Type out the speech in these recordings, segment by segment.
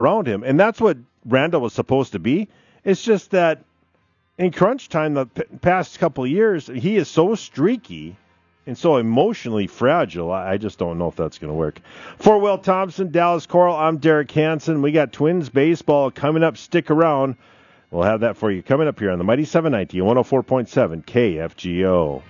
around him. And that's what Randall was supposed to be. It's just that in crunch time, the past couple of years, he is so streaky and so emotionally fragile. I just don't know if that's going to work. For Will Thompson, Dallas Coral, I'm Derek Hansen. We got Twins baseball coming up. Stick around. We'll have that for you coming up here on the Mighty 790 and 104.7 KFGO.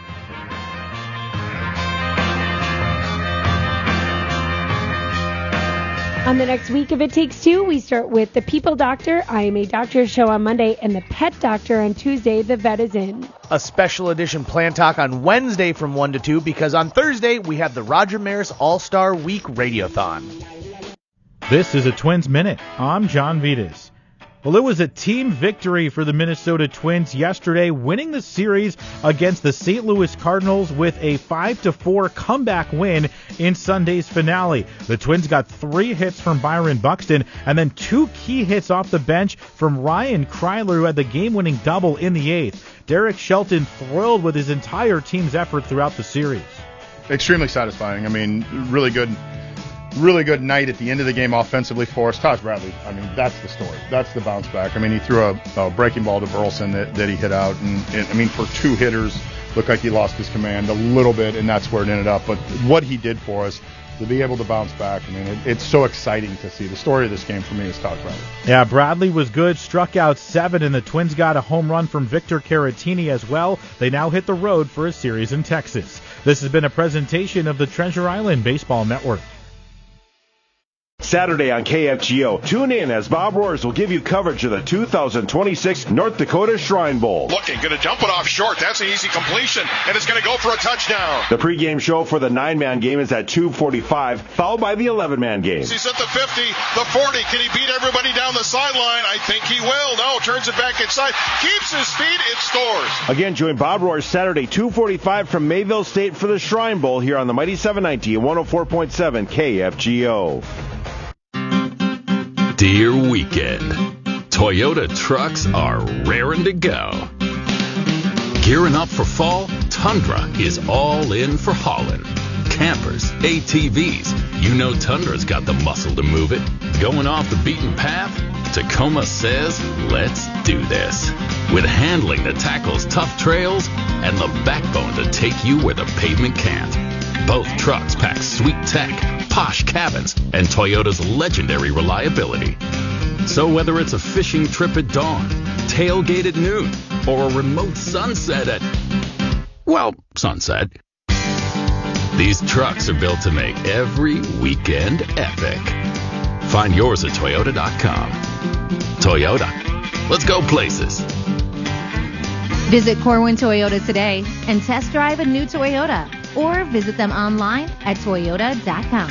On the next week of It Takes Two, we start with The People Doctor, I Am a Doctor show on Monday, and The Pet Doctor on Tuesday, The Vet is In. A special edition Plan Talk on Wednesday from 1 to 2, because on Thursday we have the Roger Maris All-Star Week Radiothon. This is a Twins Minute. I'm John Vitas. Well, it was a team victory for the Minnesota Twins yesterday, winning the series against the St. Louis Cardinals with a 5-4 comeback win in Sunday's finale. The Twins got 3 hits from Byron Buxton and then 2 key hits off the bench from Ryan Kryler, who had the game-winning double in the 8th. Derek Shelton thrilled with his entire team's effort throughout the series. Extremely satisfying. I mean, really good night at the end of the game offensively for us. Taj Bradley, I mean, that's the story. That's the bounce back. I mean, he threw a breaking ball to Burleson that he hit out. And I mean, for 2 hitters, looked like he lost his command a little bit, and that's where it ended up. But what he did for us, to be able to bounce back, I mean, it's so exciting to see. The story of this game for me is Taj Bradley. Yeah, Bradley was good, struck out 7, and the Twins got a home run from Victor Caratini as well. They now hit the road for a series in Texas. This has been a presentation of the Treasure Island Baseball Network. Saturday on KFGO. Tune in as Bob Roars will give you coverage of the 2026 North Dakota Shrine Bowl. Looking, going to jump it off short. That's an easy completion, and it's going to go for a touchdown. The pregame show for the 9-man game is at 2:45, followed by the 11-man game. He's at the 50, the 40. Can he beat everybody down the sideline? I think he will. No, turns it back inside. Keeps his feet. It scores. Again, join Bob Roars Saturday, 2:45 from Mayville State for the Shrine Bowl here on the Mighty 790 and 104.7 KFGO. Dear weekend, Toyota trucks are raring to go. Gearing up for fall, Tundra is all in for hauling. Campers, ATVs, you know Tundra's got the muscle to move it. Going off the beaten path? Tacoma says, let's do this. With handling that tackles tough trails and the backbone to take you where the pavement can't. Both trucks pack sweet tech, posh cabins, and Toyota's legendary reliability. So whether it's a fishing trip at dawn, tailgate at noon, or a remote sunset at, well, sunset, these trucks are built to make every weekend epic. Find yours at Toyota.com. Toyota, let's go places. Visit Corwin Toyota today and test drive a new Toyota, or visit them online at Toyota.com.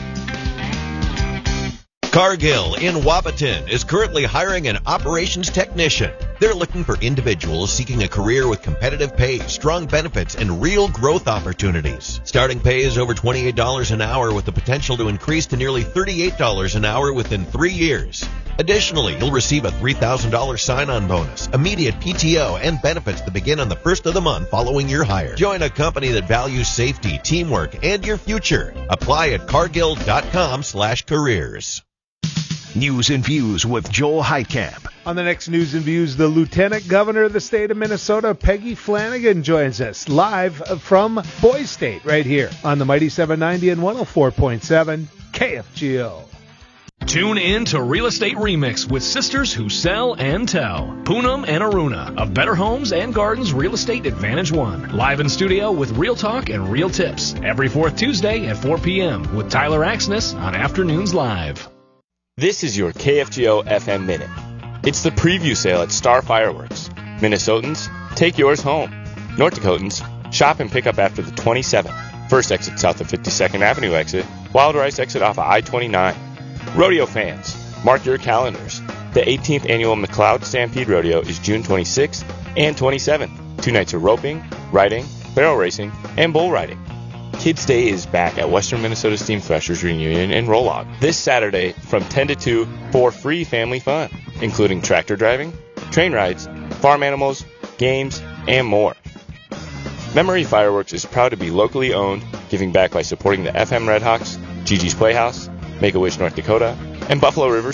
Cargill in Wapaton is currently hiring an operations technician. They're looking for individuals seeking a career with competitive pay, strong benefits, and real growth opportunities. Starting pay is over $28 an hour with the potential to increase to nearly $38 an hour within 3 years. Additionally, you'll receive a $3,000 sign-on bonus, immediate PTO, and benefits that begin on the first of the month following your hire. Join a company that values safety, teamwork, and your future. Apply at cargill.com/careers. News and Views with Joel Heitkamp. On the next News and Views, the Lieutenant Governor of the state of Minnesota, Peggy Flanagan, joins us live from Boys State right here on the Mighty 790 and 104.7 KFGO. Tune in to Real Estate Remix with sisters who sell and tell. Poonam and Aruna of Better Homes and Gardens Real Estate Advantage One. Live in studio with real talk and real tips. Every fourth Tuesday at 4 p.m. with Tyler Axness on Afternoons Live. This is your KFGO FM Minute. It's the preview sale at Star Fireworks. Minnesotans, take yours home. North Dakotans, shop and pick up after the 27th. First exit south of 52nd Avenue exit. Wild Rice exit off of I-29. Rodeo fans, mark your calendars. The 18th annual McLeod Stampede Rodeo is June 26th and 27th. 2 nights of roping, riding, barrel racing, and bull riding. Kids Day is back at Western Minnesota Steam Threshers Reunion in Rolog this Saturday from 10 to 2 for free family fun, including tractor driving, train rides, farm animals, games, and more. Memory Fireworks is proud to be locally owned, giving back by supporting the FM Redhawks, Gigi's Playhouse, Make-A-Wish North Dakota, and Buffalo River